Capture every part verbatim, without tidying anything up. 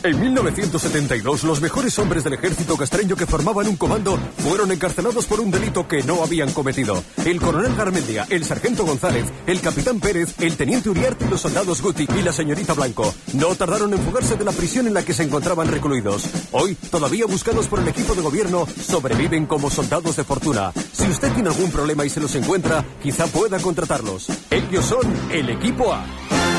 En mil novecientos setenta y dos, los mejores hombres del ejército castreño que formaban un comando fueron encarcelados por un delito que no habían cometido. El coronel Garmendia, el sargento González, el capitán Pérez, el teniente Uriarte y los soldados Guti y la señorita Blanco no tardaron en fugarse de la prisión en la que se encontraban recluidos. Hoy, todavía buscados por el equipo de gobierno, sobreviven como soldados de fortuna. Si usted tiene algún problema y se los encuentra, quizá pueda contratarlos. Ellos son el equipo A.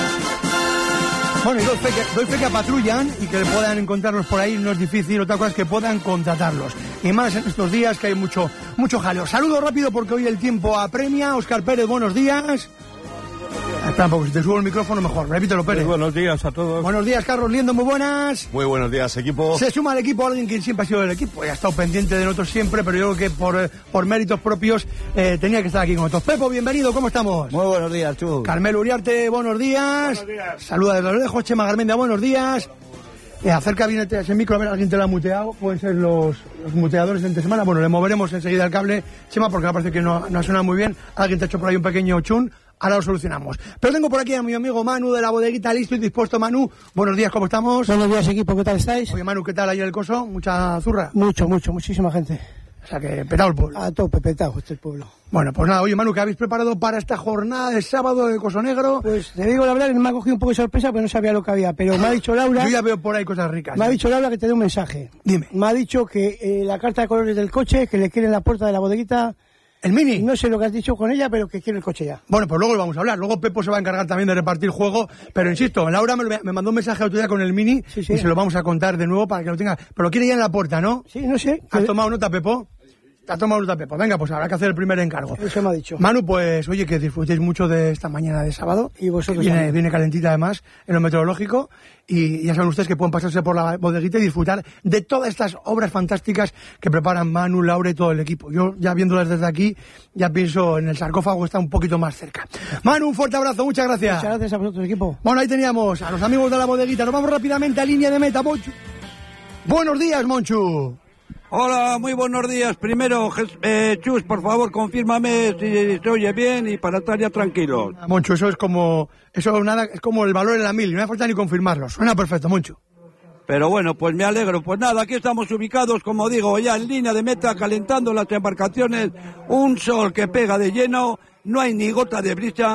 Bueno, y doy fe, que, doy fe que patrullan y que puedan encontrarlos por ahí no es difícil, otra cosa es que puedan contratarlos. Y más en estos días que hay mucho mucho jaleo. Saludo rápido porque hoy el tiempo apremia. Óscar Pérez, buenos días. Espera un poco, si te subo el micrófono mejor. Repítelo, Pérez. Muy buenos días a todos. Buenos días, Carlos Liendo, muy buenas. Muy buenos días, equipo. Se suma al equipo alguien que siempre ha sido del equipo y ha estado pendiente de nosotros siempre, pero yo creo que por, por méritos propios eh, tenía que estar aquí con nosotros. Pepo, bienvenido, ¿cómo estamos? Muy buenos días, Chu. Carmelo Uriarte, buenos días. Buenos días. Saluda desde los lejos. Chema Garmendia, buenos días. Eh, acerca bien ese micro, a ver, alguien te lo ha muteado. Pueden ser los, los muteadores de entre semana. Bueno, le moveremos enseguida el cable, Chema, porque me parece que no, no ha sonado muy bien. Alguien te ha hecho por ahí un pequeño chun. Ahora lo solucionamos. Pero tengo por aquí a mi amigo Manu de la bodeguita, listo y dispuesto. Manu, buenos días, ¿cómo estamos? Buenos días, equipo, ¿qué tal estáis? Oye, Manu, ¿qué tal ayer el coso? ¿Mucha zurra? Mucho, mucho, muchísima gente. O sea que petado el pueblo. A tope, petado este el pueblo. Bueno, pues nada, oye, Manu, ¿qué habéis preparado para esta jornada de sábado de Coso Negro? Pues te digo la verdad, me ha cogido un poco de sorpresa porque no sabía lo que había, pero me ha dicho Laura... Yo ya veo por ahí cosas ricas. Me ¿eh? ha dicho Laura que te dé un mensaje. Dime. Me ha dicho que eh, la carta de colores del coche, que le quiere en la puerta de la bodeguita... ¿El Mini? No sé lo que has dicho con ella, pero que quiere el coche ya. Bueno, pues luego lo vamos a hablar. Luego Pepo se va a encargar también de repartir juego. Pero insisto, Laura me, me mandó un mensaje otro día con el Mini sí, sí. y se lo vamos a contar de nuevo para que lo tenga. Pero lo quiere ya en la puerta, ¿no? Sí, no sé. ¿Has que... tomado nota, Pepo? ¿Te has tomado nota, Pepo? Venga, pues habrá que hacer el primer encargo. Eso me ha dicho. Manu, pues oye, que disfrutéis mucho de esta mañana de sábado. Y vosotros Viene, también. viene calentita además en lo meteorológico. Y ya saben ustedes que pueden pasarse por la bodeguita y disfrutar de todas estas obras fantásticas que preparan Manu, Laura y todo el equipo. Yo ya viéndolas desde aquí, ya pienso en el sarcófago, está un poquito más cerca. Manu, un fuerte abrazo, muchas gracias. Muchas gracias a vosotros, equipo. Bueno, ahí teníamos a los amigos de la bodeguita. Nos vamos rápidamente a línea de meta, Monchu. Buenos días, Monchu. Hola, muy buenos días. Primero, eh, Chus, por favor, confírmame si se oye bien y para estar ya tranquilos. Monchu, eso es como eso nada, es como el valor en la mil, no hace falta ni confirmarlo. Suena perfecto, Monchu. Pero bueno, pues me alegro. Pues nada, aquí estamos ubicados, como digo, ya en línea de meta, calentando las embarcaciones. Un sol que pega de lleno, no hay ni gota de brisa,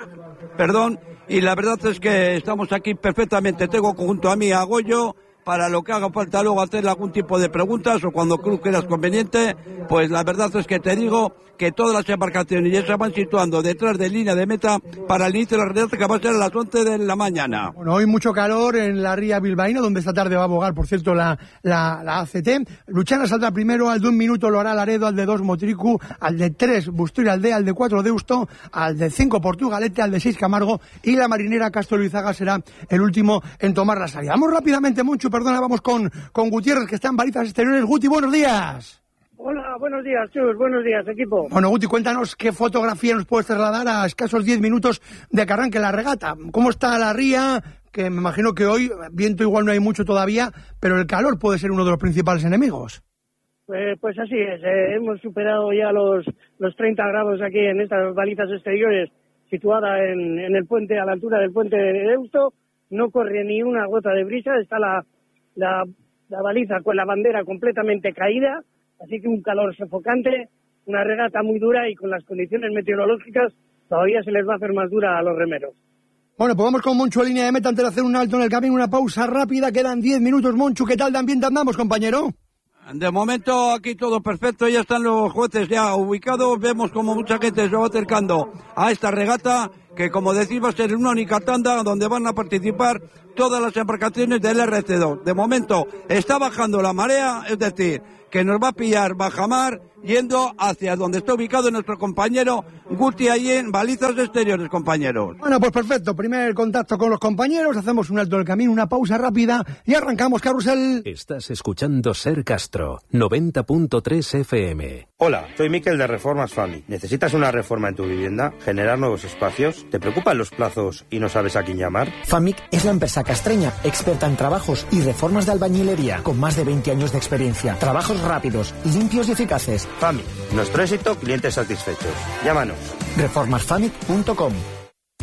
perdón, y la verdad es que estamos aquí perfectamente. Tengo junto a mí a Goyo, para lo que haga falta luego hacerle algún tipo de preguntas o cuando cruz quieras conveniente, pues la verdad es que te digo que todas las embarcaciones ya se van situando detrás de línea de meta para el inicio de la regata, que va a ser a las once de la mañana. Bueno, hoy mucho calor en la ría bilbaína, donde esta tarde va a abogar, por cierto, la, la, la A C T. Luchana saldrá primero, al de un minuto lo hará Laredo, al de dos Motricu, al de tres Bustoir Aldea, al de cuatro Deusto, al de cinco Portugalete, al de seis Camargo, y la marinera Castro Luizaga será el último en tomar la salida. Vamos rápidamente, Monchu, perdona, vamos con, con Gutiérrez, que está en balizas exteriores. Guti, buenos días. Hola, buenos días, Chus, buenos días, equipo. Bueno, Guti, cuéntanos qué fotografía nos puedes trasladar a escasos diez minutos de que arranque la regata. ¿Cómo está la ría? Que me imagino que hoy, viento igual no hay mucho todavía, pero el calor puede ser uno de los principales enemigos. Pues, pues así es, eh, hemos superado ya los, los treinta grados aquí en estas balizas exteriores, situada en, en el puente, a la altura del puente de Deusto. No corre ni una gota de brisa, está la, la, la baliza con la bandera completamente caída. Así que un calor sofocante, una regata muy dura y con las condiciones meteorológicas todavía se les va a hacer más dura a los remeros. Bueno, pues vamos con Monchu a línea de meta antes de hacer un alto en el camino, una pausa rápida, quedan diez minutos. Monchu, ¿qué tal de ambiente andamos, compañero? De momento aquí todo perfecto, ya están los jueces ya ubicados, vemos como mucha gente se va acercando a esta regata, que como decís va a ser una única tanda donde van a participar todas las embarcaciones del R C dos. De momento está bajando la marea, es decir, que nos va a pillar bajamar yendo hacia donde está ubicado nuestro compañero Guti ahí en balizas exteriores, compañeros. Bueno, pues perfecto, primer contacto con los compañeros, hacemos un alto en el camino, una pausa rápida y arrancamos, carrusel. Estás escuchando Ser Castro, noventa punto tres F M. Hola, soy Miquel de Reformas Fami. ¿Necesitas una reforma en tu vivienda? ¿Generar nuevos espacios? ¿Te preocupan los plazos y no sabes a quién llamar? Famic es la empresa castreña, experta en trabajos y reformas de albañilería, con más de veinte años de experiencia. Trabajos rápidos, limpios y eficaces. Fami, nuestro éxito, clientes satisfechos. Llámanos. reformas famic punto com.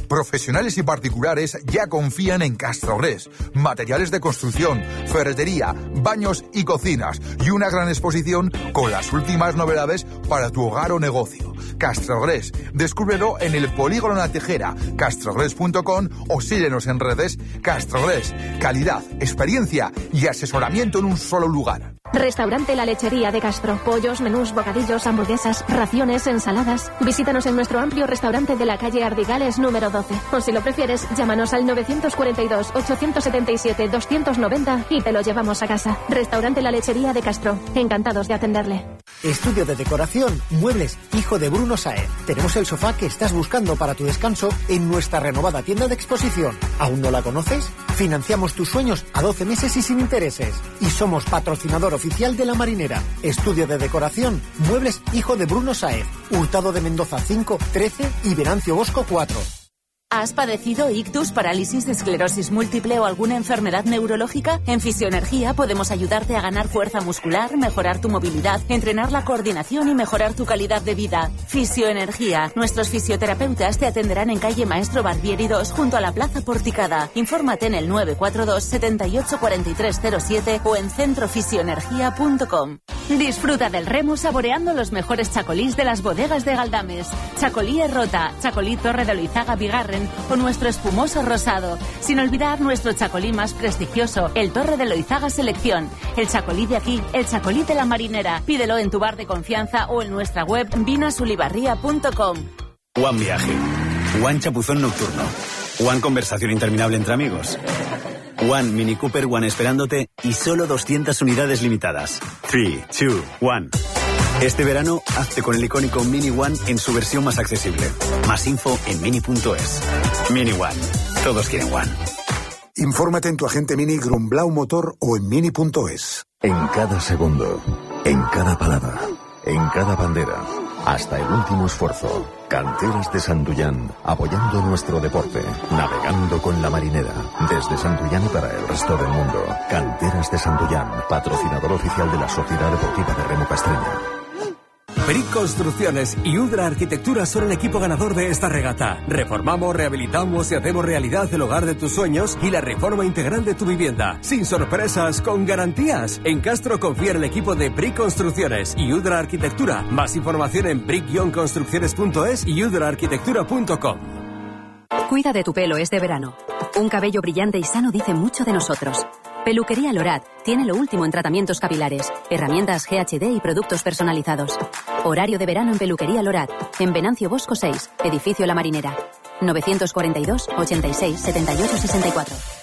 Profesionales y particulares ya confían en Castrogres. Materiales de construcción, ferretería, baños y cocinas. Y una gran exposición con las últimas novedades para tu hogar o negocio. Castrogres. Descúbrelo en el Polígono La Tejera, castrogres punto com o síguenos en redes. Castrogres. Calidad, experiencia y asesoramiento en un solo lugar. Restaurante La Lechería de Castro. Pollos, menús, bocadillos, hamburguesas, raciones, ensaladas. Visítanos en nuestro amplio restaurante de la calle Ardigales número doce. O si lo prefieres, llámanos al novecientos cuarenta y dos, ochocientos setenta y siete, doscientos noventa y te lo llevamos a casa. Restaurante La Lechería de Castro. Encantados de atenderle. Estudio de decoración, muebles, hijo de Bruno Saez. Tenemos el sofá que estás buscando para tu descanso en nuestra renovada tienda de exposición. ¿Aún no la conoces? Financiamos tus sueños a doce meses y sin intereses. Y somos patrocinador oficial de La Marinera. Estudio de decoración, muebles, hijo de Bruno Saez. Hurtado de Mendoza cinco, trece y Venancio Bosco cuatro. ¿Has padecido ictus, parálisis, esclerosis múltiple o alguna enfermedad neurológica? En Fisioenergía podemos ayudarte a ganar fuerza muscular, mejorar tu movilidad, entrenar la coordinación y mejorar tu calidad de vida. Fisioenergía. Nuestros fisioterapeutas te atenderán en calle Maestro Barbieri dos junto a la Plaza Porticada. Infórmate en el nueve cuatro dos, setenta y ocho, cuarenta y tres cero siete o en centrofisioenergia punto com. Disfruta del remo saboreando los mejores chacolís de las bodegas de Galdames. Chacolí Errota, Chacolí Torre de Loizaga Bigarren o nuestro espumoso rosado. Sin olvidar nuestro chacolí más prestigioso, el Torre de Loizaga Selección. El chacolí de aquí, el chacolí de La Marinera. Pídelo en tu bar de confianza o en nuestra web vinasulibarría punto com. One Viaje. One Chapuzón Nocturno. One Conversación Interminable entre amigos. One Mini Cooper One esperándote y solo doscientas unidades limitadas. three, two, one. Este verano, hazte con el icónico Mini One en su versión más accesible. Más info en mini punto es. Mini One. Todos quieren One. Infórmate en tu agente Mini Grumblau Motor o en mini punto es. En cada segundo, en cada palabra, en cada bandera, hasta el último esfuerzo. Canteras de Santullán, apoyando nuestro deporte, navegando con La Marinera, desde Santullán y para el resto del mundo. Canteras de Santullán, patrocinador oficial de la Sociedad Deportiva de Remo Castreña. Brick Construcciones y Udra Arquitectura son el equipo ganador de esta regata. Reformamos, rehabilitamos y hacemos realidad el hogar de tus sueños y la reforma integral de tu vivienda. Sin sorpresas, con garantías. En Castro confía en el equipo de Brick Construcciones y Udra Arquitectura. Más información en brick construcciones punto es y udra arquitectura punto com. Cuida de tu pelo este verano. Un cabello brillante y sano dice mucho de nosotros. Peluquería Lorat tiene lo último en tratamientos capilares, herramientas G H D y productos personalizados. Horario de verano en Peluquería Lorat, en Venancio Bosco seis, edificio La Marinera. novecientos cuarenta y dos, ochenta y seis, setenta y ocho, sesenta y cuatro.